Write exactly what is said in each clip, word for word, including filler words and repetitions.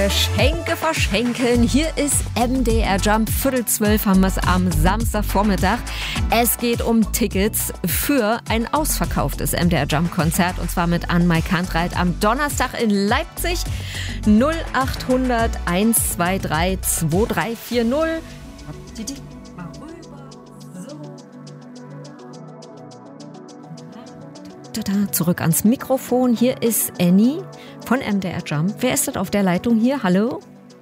Geschenke verschenken. Hier ist M D R Jump. Viertel zwölf haben wir es am Samstagvormittag. Es geht um Tickets für ein ausverkauftes M D R Jump Konzert. Und zwar mit Anne-Mai Kantreit am Donnerstag in Leipzig. null acht hundert eins zwei drei zwei drei vier null. Zurück ans Mikrofon. Hier ist Annie von M D R Jump. Wer ist das auf der Leitung hier? Hallo?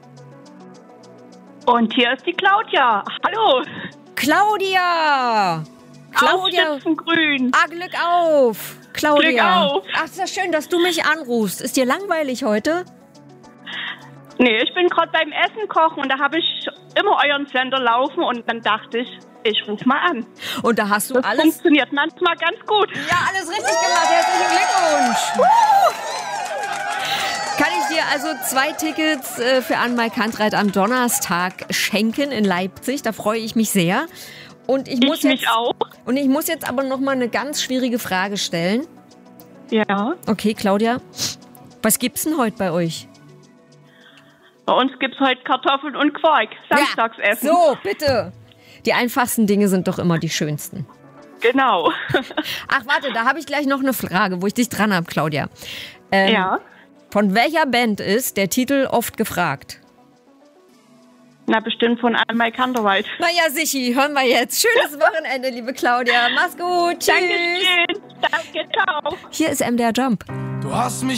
Und hier ist die Claudia. Hallo. Claudia! Claudia! Grün. Ah, Glück auf! Claudia! Glück auf! Ach, ist das schön, dass du mich anrufst. Ist dir langweilig heute? Nee, ich bin gerade beim Essen kochen und da habe ich immer euren Sender laufen und dann dachte ich, ich rufe mal an. Und da hast du das alles... funktioniert manchmal ganz gut. Ja, alles richtig gemacht. Herzlichen Glückwunsch. Kann ich dir also zwei Tickets äh, für Anne-Mai Kantreit am Donnerstag schenken in Leipzig. Da freue ich mich sehr. Und ich, muss ich mich jetzt, auch. Und ich muss jetzt aber noch mal eine ganz schwierige Frage stellen. Ja. Okay, Claudia, was gibt's denn heute bei euch? Bei uns gibt es heute Kartoffeln und Quark. Samstagsessen. Ja, so, bitte. Die einfachsten Dinge sind doch immer die schönsten. Genau. Ach, warte, da habe ich gleich noch eine Frage, wo ich dich dran habe, Claudia. Ähm, ja. Von welcher Band ist der Titel oft gefragt? Na, bestimmt von Anne-Mai Kantreit. Na ja, Sichi, hören wir jetzt. Schönes Wochenende, liebe Claudia. Mach's gut. Tschüss. Dankeschön. Danke, ciao. Hier ist M D R Jump. Du hast mich